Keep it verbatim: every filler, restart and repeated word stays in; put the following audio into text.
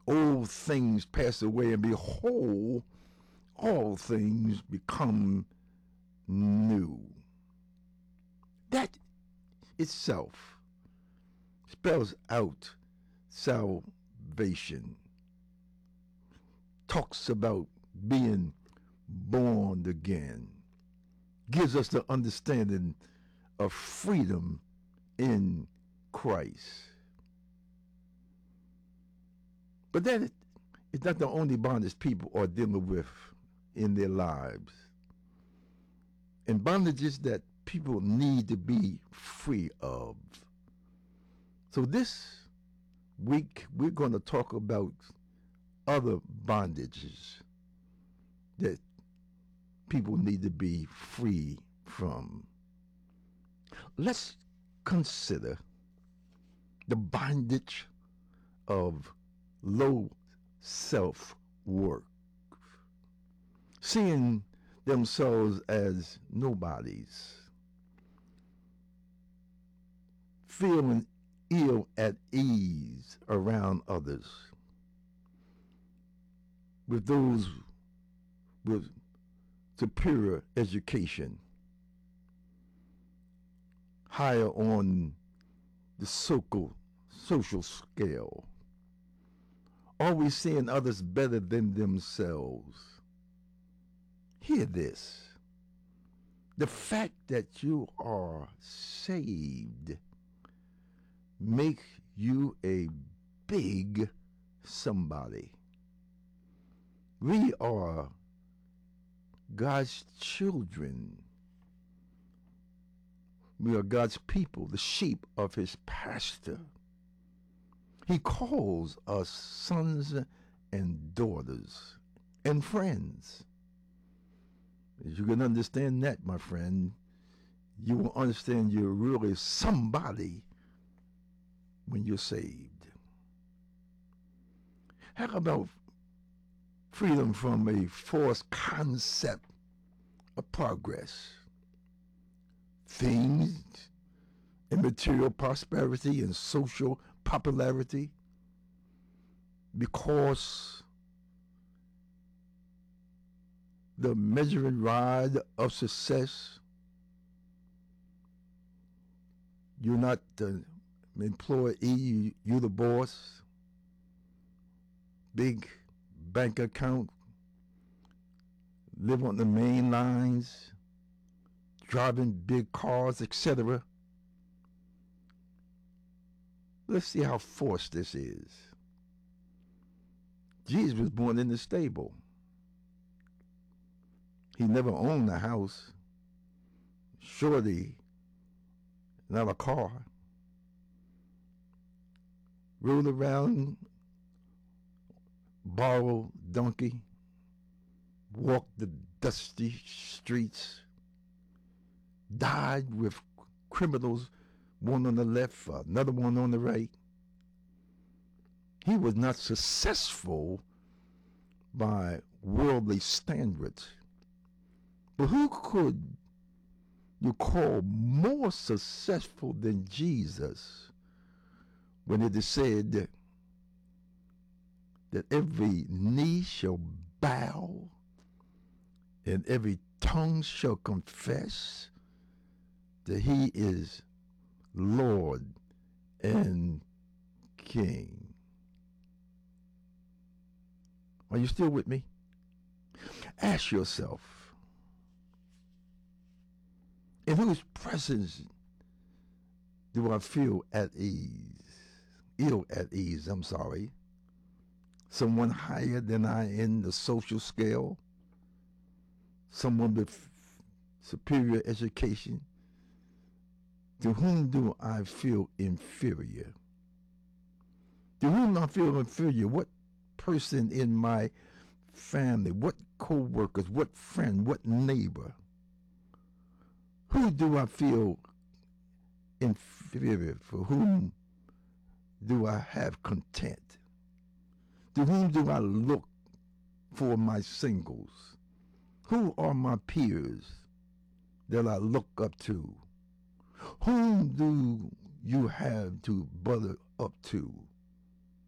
Old things pass away, and behold, all things become new. That itself spells out salvation, talks about being born again, gives us the understanding of freedom in Christ. But that is not the only bondage people are dealing with in their lives, and bondages that people need to be free of. So this week we're going to talk about other bondages that people need to be free from. Let's consider the bondage of low self-worth, seeing themselves as nobodies, feeling ill at ease around others, with those with superior education, higher on the social, social scale, always seeing others better than themselves. Hear this. The fact that you are saved make you a big somebody. We are God's children. We are God's people, the sheep of his pasture. He calls us sons and daughters and friends. As you can understand that, my friend, you will understand you're really somebody when you're saved. How about freedom from a false concept of progress? Things and material prosperity and social popularity, because the measuring rod of success, you're not the employee, you're the boss. Big bank account, live on the main lines, driving big cars, et cetera. Let's see how forced this is. Jesus was born in the stable. He never owned a house, surely not a car. Rode around, borrowed donkey, walked the dusty streets, died with criminals, one on the left, another one on the right. He was not successful by worldly standards. But who could you call more successful than Jesus when it is said that, that every knee shall bow and every tongue shall confess that he is Lord and King? Are you still with me? Ask yourself, in whose presence do I feel at ease? Ill at ease, I'm sorry. Someone higher than I in the social scale? Someone with superior education? To whom do I feel inferior? To whom I feel inferior? What person in my family? What co-workers? What friend? What neighbor? Who do I feel inferior? For whom do I have content? To whom do I look for my singles? Who are my peers that I look up to? Whom do you have to brother up to?